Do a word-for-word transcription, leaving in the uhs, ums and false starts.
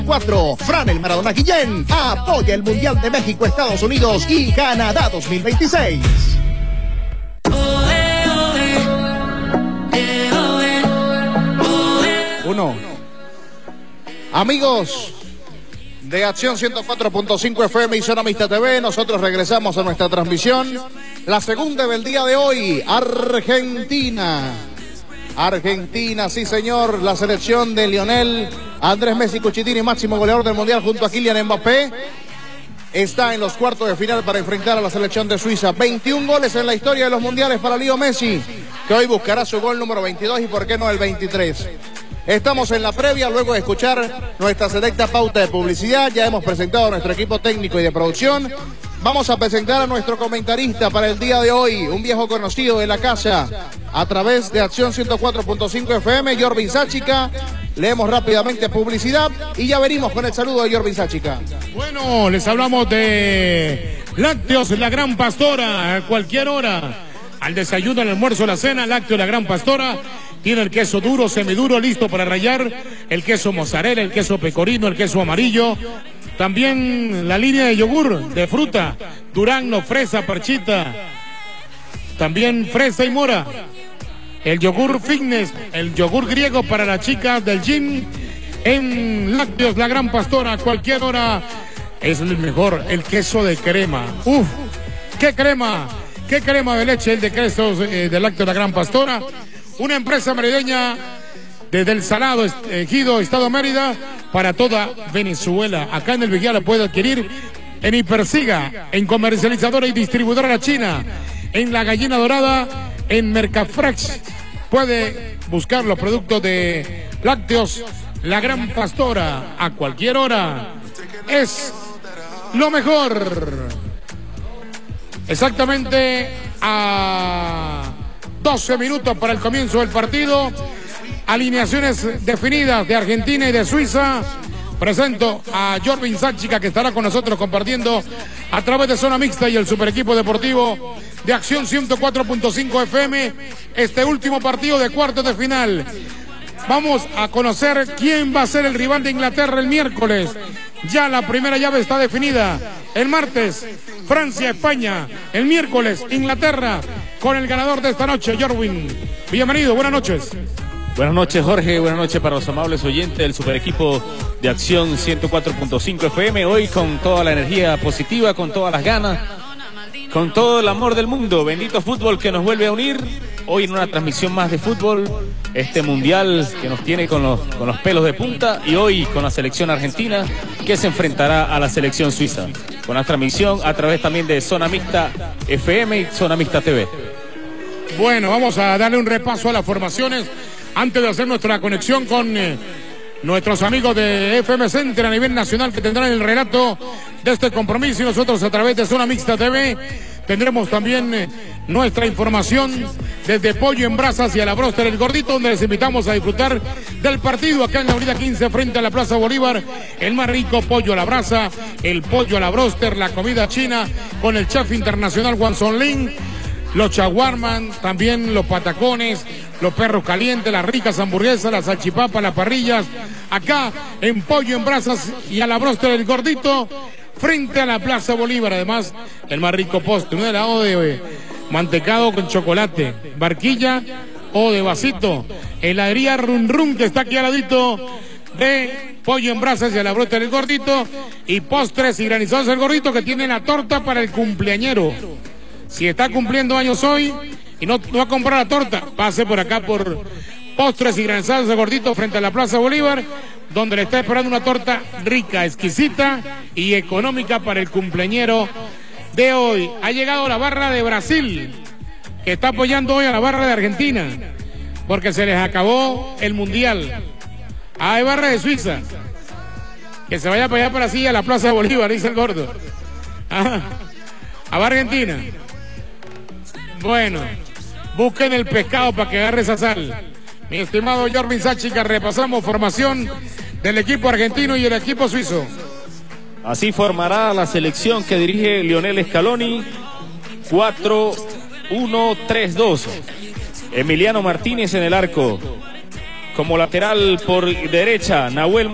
cuatro. Franel Maradona Guillén apoya el Mundial de México, Estados Unidos y Canadá dos mil veintiséis. Uno. Amigos de Acción ciento cuatro punto cinco F M y Zona Mixta T V, nosotros regresamos a nuestra transmisión. La segunda del día de hoy, Argentina. Argentina, sí señor, la selección de Lionel Andrés Messi Cuchitini, máximo goleador del Mundial junto a Kylian Mbappé, está en los cuartos de final para enfrentar a la selección de Suiza. veintiún goles en la historia de los Mundiales para Leo Messi, que hoy buscará su gol número veintidós y por qué no el veintitrés. Estamos en la previa, luego de escuchar nuestra selecta pauta de publicidad. Ya hemos presentado a nuestro equipo técnico y de producción. Vamos a presentar a nuestro comentarista para el día de hoy, un viejo conocido de la casa, a través de Acción ciento cuatro punto cinco F M, Jorvin Sáchica. Leemos rápidamente publicidad y ya venimos con el saludo de Jorvin Sáchica. Bueno, les hablamos de Lácteos La Gran Pastora, a cualquier hora, al desayuno, al almuerzo, a la cena. Lácteos La Gran Pastora tiene el queso duro, semiduro, listo para rallar, el queso mozzarella, el queso pecorino, el queso amarillo. También la línea de yogur de fruta, durazno, fresa, parchita, también fresa y mora. El yogur fitness, el yogur griego para las chicas del gym. En Lácteos La Gran Pastora, a cualquier hora es el mejor. El queso de crema, ¡uf! ¡Qué crema! ¡Qué crema de leche el de quesos eh, de Lácteos La Gran Pastora! Una empresa merideña desde el Salado, Ejido, Estado Mérida, para toda Venezuela. Acá en el Vigía la puede adquirir en Hipersiga, en comercializadora y distribuidora La China, en La Gallina Dorada, en Mercafrex. Puede buscar los productos de Lácteos La Gran Pastora a cualquier hora. Es lo mejor. Exactamente a doce minutos para el comienzo del partido. Alineaciones definidas de Argentina y de Suiza. Presento a Jorvin Sáchica, que estará con nosotros compartiendo a través de Zona Mixta y el super equipo deportivo de Acción ciento cuatro punto cinco F M este último partido de cuartos de final. Vamos a conocer quién va a ser el rival de Inglaterra el miércoles. Ya la primera llave está definida. El martes, Francia-España. El miércoles, Inglaterra, con el ganador de esta noche, Jorvin. Bienvenido, buenas noches. Buenas noches, Jorge, buenas noches para los amables oyentes del super equipo de Acción ciento cuatro punto cinco F M. Hoy con toda la energía positiva, con todas las ganas, con todo el amor del mundo. Bendito fútbol que nos vuelve a unir. Hoy en una transmisión más de fútbol, este mundial que nos tiene con los, con los pelos de punta, y hoy con la selección argentina que se enfrentará a la selección suiza. Con la transmisión a través también de Zona Mixta F M y Zona Mixta T V. Bueno, vamos a darle un repaso a las formaciones antes de hacer nuestra conexión con eh, nuestros amigos de F M Center a nivel nacional, que tendrán el relato de este compromiso, y nosotros a través de Zona Mixta T V tendremos también eh, nuestra información desde Pollo en Brasas y a la Broster El Gordito, donde les invitamos a disfrutar del partido acá en la Avenida quince frente a la Plaza Bolívar. El más rico pollo a la brasa, el pollo a la Broster, la comida china con el chef internacional Wan Son Lin, los chaguarman, también los patacones, los perros calientes, las ricas hamburguesas, las salchipapas, las parrillas, acá en Pollo en Brasas y a la Broster El Gordito, frente a la Plaza Bolívar. Además, el más rico postre, un helado de mantecado con chocolate, barquilla o de vasito, heladería Run Run, que está aquí al ladito de Pollo en Brasas y a la Broster El Gordito, y postres y granizados El Gordito, que tiene la torta para el cumpleañero. Si está cumpliendo años hoy y no, no va a comprar la torta, pase por acá por Postres y Granizados El Gordito frente a la Plaza Bolívar, donde le está esperando una torta rica, exquisita y económica para el cumpleañero de hoy. Ha llegado la barra de Brasil, que está apoyando hoy a la barra de Argentina, porque se les acabó el Mundial. Ah, hay barra de Suiza, que se vaya para allá para así a la Plaza Bolívar, dice el gordo. Ah, a Argentina. Bueno, busquen el pescado para que agarre esa sal. Mi estimado Jorvin Sáchica, repasamos formación del equipo argentino y el equipo suizo. Así formará la selección que dirige Lionel Scaloni. cuatro uno tres dos. Emiliano Martínez en el arco. Como lateral por derecha, Nahuel